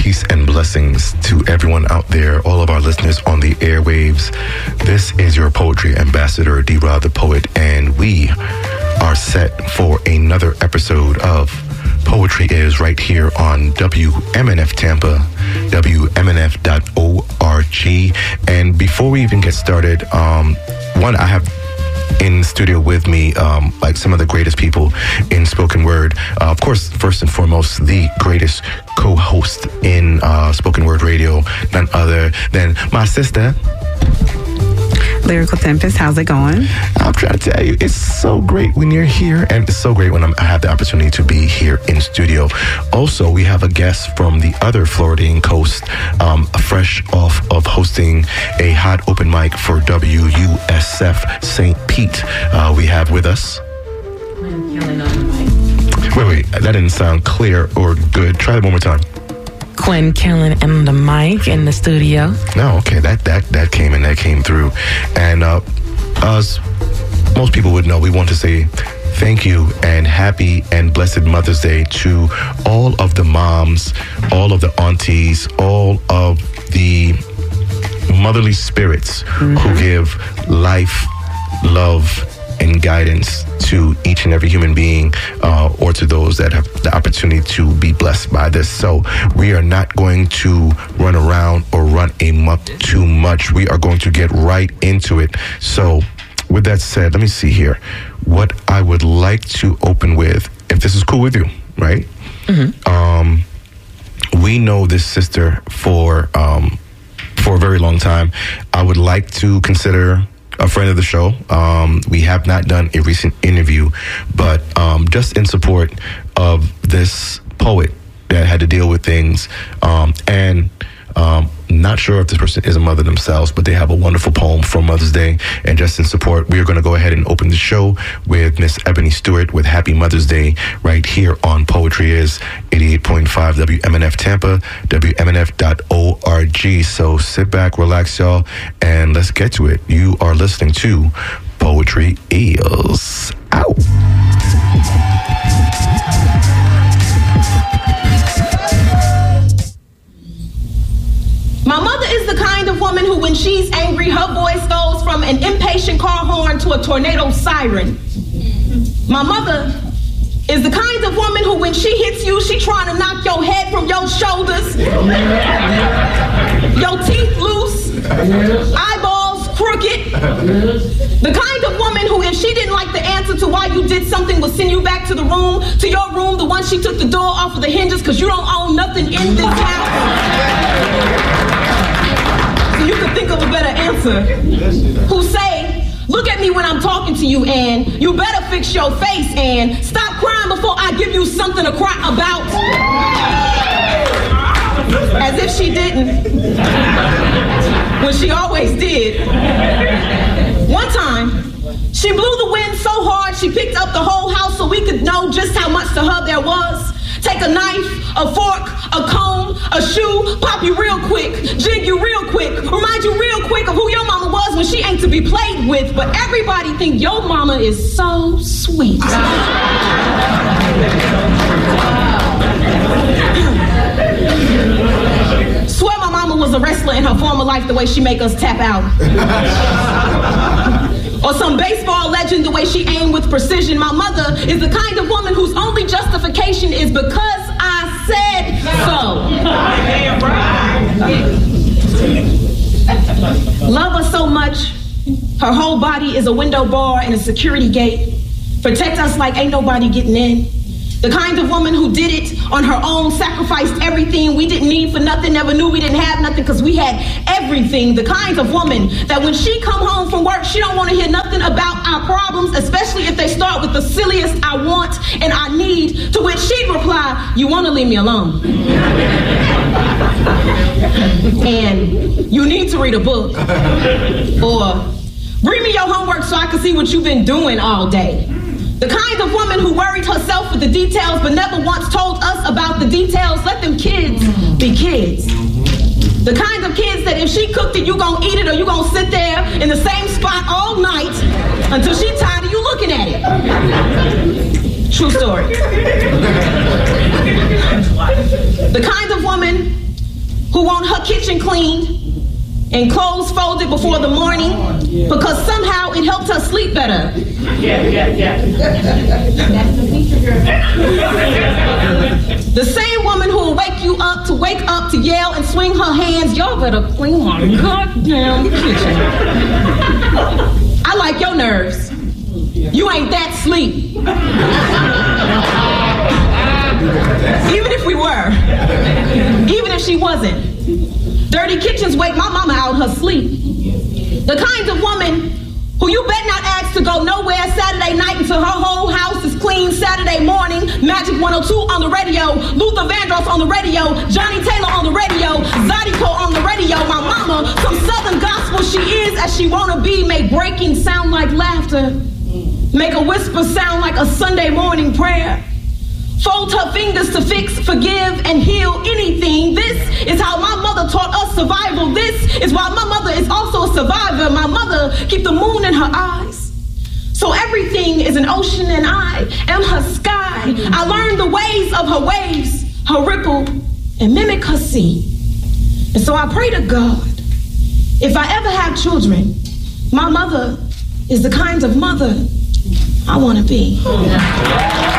Peace and blessings to everyone out there, all of our listeners on the airwaves. This is your poetry ambassador, D-Rod the Poet, and we are set for another episode of Poetry Is right here on WMNF Tampa, WMNF.org. And before we even get started, I have in the studio with me, like some of the greatest people in spoken word. Of course, first and foremost, the greatest co-host in spoken word radio, none other than my sister, Lyrical Tempest. How's it going? I'm trying to tell you, it's so great when you're here, and it's so great when I have the opportunity to be here in studio. Also, we have a guest from the other Floridian coast, fresh off of hosting a hot open mic for WUSF St. Pete. We have with us... Wait, that didn't sound clear or good. Try it one more time. Quinn Killen and the mic in the studio. No, okay, that came through. And as most people would know, we want to say thank you and happy and blessed Mother's Day to all of the moms, all of the aunties, all of the motherly spirits who give life, love, and guidance to each and every human being, or to those that have the opportunity to be blessed by this. So we are not going to run around or run amok too much. We are going to get right into it. So with that said, let me see here. What I would like to open with, if this is cool with you, right? Mm-hmm. We know this sister for a very long time. I would like to consider a friend of the show. We have not done a recent interview, but just in support of this poet that had to deal with things, and not sure if this person is a mother themselves, but they have a wonderful poem for Mother's Day. And just in support, we are going to go ahead and open the show with Miss Ebony Stewart with Happy Mother's Day right here on Poetry Is 88.5 WMNF Tampa, WMNF.org. So sit back, relax, y'all, and let's get to it. You are listening to Poetry Is. Ow! My mother is the kind of woman who, when she's angry, her voice goes from an impatient car horn to a tornado siren. My mother is the kind of woman who, when she hits you, she trying to knock your head from your shoulders, your teeth loose, eyeballs crooked. The kind of woman who, if she didn't like the answer to why you did something, would send you back to your room, the one she took the door off of the hinges because you don't own nothing in this house. So you could think of a better answer. Who say, look at me when I'm talking to you, and you better fix your face and stop crying before I give you something to cry about. As if she didn't, when she always did. One time, she blew the wind so hard she picked up the whole house so we could know just how much to her there was. Take a knife, a fork, a comb, a shoe, pop you real quick, jig you real quick, remind you real quick of who your mama was when she ain't to be played with. But everybody think your mama is so sweet. Swear my mama was a wrestler in her former life the way she make us tap out. Or some baseball legend the way she aimed with precision. My mother is the kind of woman whose only justification is because I said so. Love her so much, her whole body is a window bar and a security gate. Protect us like ain't nobody getting in. The kind of woman who did it on her own, sacrificed everything we didn't need for nothing, never knew we didn't have nothing because we had everything. The kind of woman that when she come home from work, she don't want to hear nothing about our problems, especially if they start with the silliest I want and I need, to which she'd reply, you want to leave me alone. And you need to read a book. Or bring me your homework so I can see what you've been doing all day. The kind of woman who worried herself with the details but never once told us about the details. Let them kids be kids. The kind of kids that if she cooked it, you gonna eat it, or you gonna sit there in the same spot all night until she tired of you looking at it. True story. The kind of woman who want her kitchen cleaned and clothes folded before the morning because somehow it helped her sleep better. The same woman who will wake up to yell and swing her hands, y'all better clean my goddamn kitchen. I like your nerves. You ain't that sleep. Even if we were. Even if she wasn't. Dirty kitchens wake my mama out her sleep. The kind of woman who you bet not ask to go nowhere Saturday night until her whole house is clean Saturday morning. Magic 102 on the radio, Luther Vandross on the radio, Johnny Taylor on the radio, Zydeco on the radio. My mama, some Southern gospel she is as she wanna be, make breaking sound like laughter, make a whisper sound like a Sunday morning prayer. Fold her fingers to fix, forgive, and heal anything. This is how my mother taught us survival. This is why my mother is also a survivor. My mother keep the moon in her eyes. So everything is an ocean and I am her sky. I learned the ways of her waves, her ripple, and mimic her sea. And so I pray to God, if I ever have children, my mother is the kind of mother I want to be.